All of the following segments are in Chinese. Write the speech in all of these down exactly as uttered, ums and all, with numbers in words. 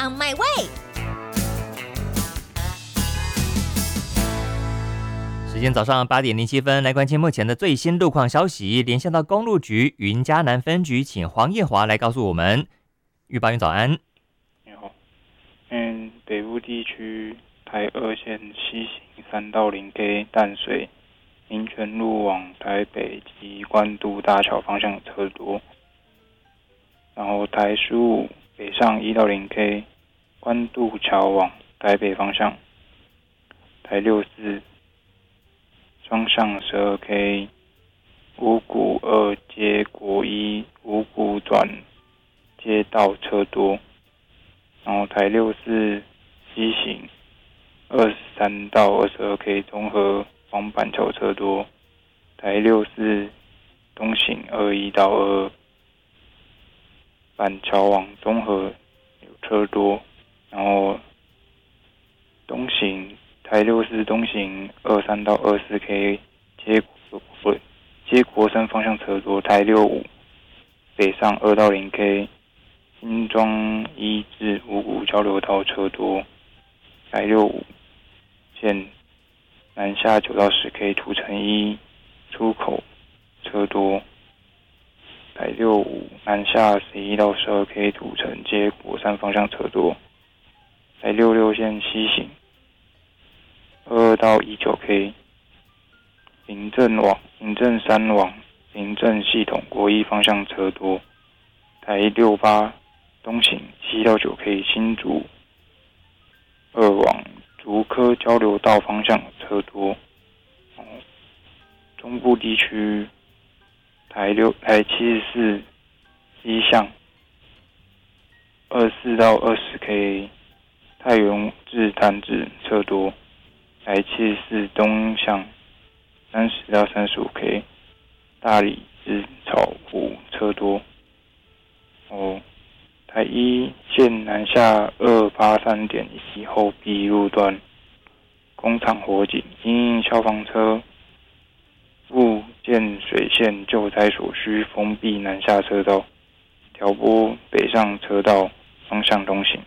on my way。 时间早上八点零七分，来关心目前的最新路况消息。连线到公路局云嘉南分局，请黄彦华来告诉我们。预报员早安。 你好，嗯，北部地区台二线西行三到零 K 淡水民权路往台北及关渡大桥方向车多，然后台十五北上一到零 K 关渡桥往台北方向，台六四双向十二 K 五股二接国一五股转街道车多，然后台六四西行二十三到二十二 K 综合往板桥车多，台六四东行二一到二二板桥往综合有车多，然后东行台六四东行二三到二四 K 接国接国三方向车多，台六五北上二到零 K 新庄一至五股交流道车多，台六五线南下九到十 K 土城一出口车多，台六五南下十一到十二 K 土城接国三方向车多，台六六线西行二二到一九 K 林镇往林镇三往林镇系统国一方向车多，台六八东行七到九 K 新竹二往竹科交流道方向车多，中部地区台六台七十四西向二十四到二十 K 太原至潭子车多，台七十四东向三十到三十五 K 大理至草湖车多，哦，台一线南下二八三点一后壁路段工厂火警，因应消防车复建水线救灾所需封闭南下车道，调拨北上车道方向东行。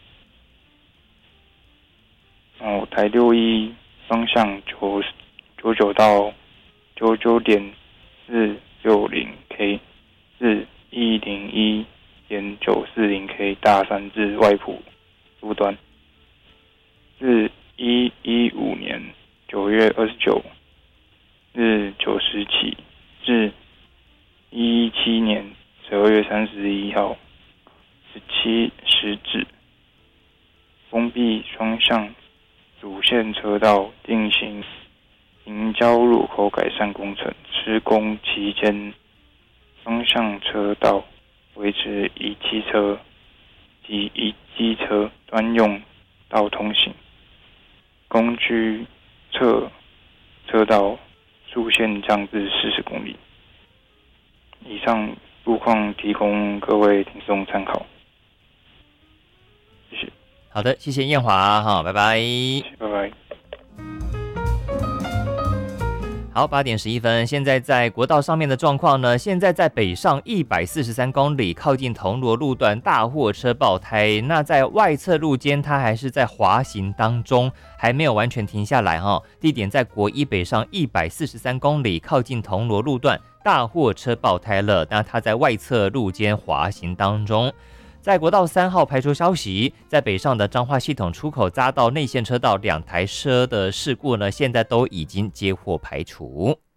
哦，台六一方向九九九到九九点四六零 K 至一零一点九四零 K 大山至外埔路段，自一一五年九月二十九日九时起至一一七年十二月三十一号十七时止，封闭双向主线车道进行平交路口改善工程，施工期间双向车道维持以汽车及以机车专用道通行，工区侧车道速限降至四十公里。以上路况提供各位听众参考，谢谢。 好的，谢谢彦华哈，拜拜， 拜拜。 好，八点十一分，现在在国道上面的状况呢？现在在北上一百四十三公里，靠近铜锣路段大货车爆胎，那在外侧路肩它还是在滑行当中，还没有完全停下来哈。地点在国一北上一百四十三公里，靠近铜锣路段大货车爆胎了，那它在外侧路肩滑行当中。在国道三号排除消息，在北上的彰化系统出口匝道内线车道两台车的事故呢，现在都已经接获排除。